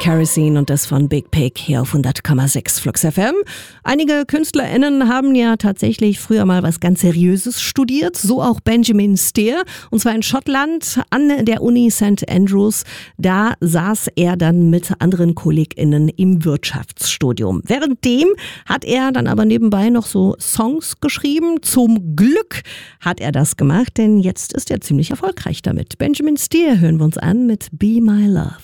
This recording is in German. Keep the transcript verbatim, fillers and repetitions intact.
Kerosene und das von Big Pig hier auf hundert Komma sechs Flux F M. Einige KünstlerInnen haben ja tatsächlich früher mal was ganz Seriöses studiert, so auch Benjamin Steer, und zwar in Schottland an der Uni Sankt Andrews. Da saß er dann mit anderen KollegInnen im Wirtschaftsstudium. Währenddem hat er dann aber nebenbei noch so Songs geschrieben. Zum Glück hat er das gemacht, denn jetzt ist er ziemlich erfolgreich damit. Benjamin Steer hören wir uns an mit Be My Love.